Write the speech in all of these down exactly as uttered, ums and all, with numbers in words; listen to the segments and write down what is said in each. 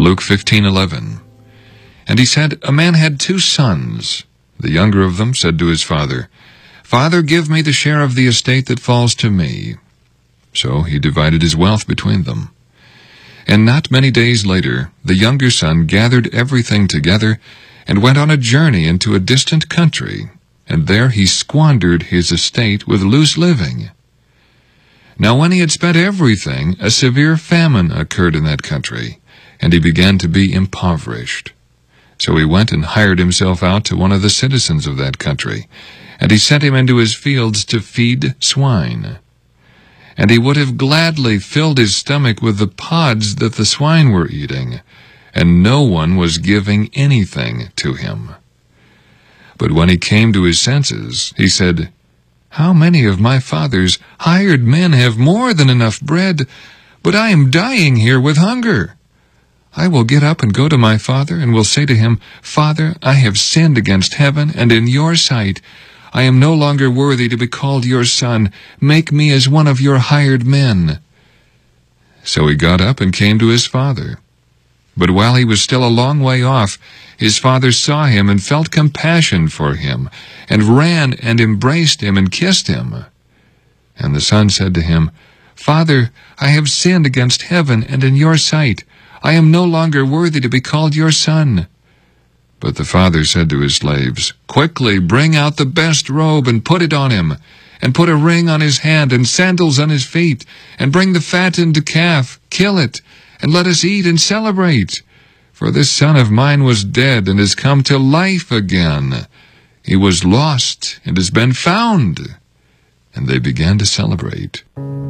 Luke fifteen eleven. And he said, A man had two sons. The younger of them said to his father, Father, give me the share of the estate that falls to me. So he divided his wealth between them. And not many days later, the younger son gathered everything together and went on a journey into a distant country, and there he squandered his estate with loose living. Now when he had spent everything, a severe famine occurred in that country, and he began to be impoverished. So he went and hired himself out to one of the citizens of that country, and he sent him into his fields to feed swine. And he would have gladly filled his stomach with the pods that the swine were eating, and no one was giving anything to him. But when he came to his senses, he said, How many of my father's hired men have more than enough bread, but I am dying here with hunger? I will get up and go to my father, and will say to him, Father, I have sinned against heaven and in your sight. I am no longer worthy to be called your son. Make me as one of your hired men. So he got up and came to his father. But while he was still a long way off, his father saw him and felt compassion for him, and ran and embraced him and kissed him. And the son said to him, Father, I have sinned against heaven and in your sight. I am no longer worthy to be called your son. But the father said to his slaves, Quickly bring out the best robe and put it on him, and put a ring on his hand and sandals on his feet, and bring the fattened calf, kill it, and let us eat and celebrate. For this son of mine was dead and has come to life again. He was lost and has been found. And they began to celebrate.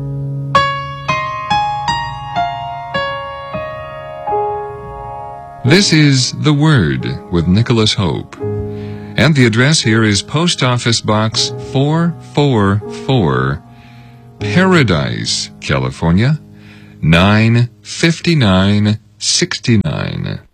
This is The Word with Nicholas Hope. And the address here is Post Office Box four four four, Paradise, California, nine fifty-nine sixty-nine.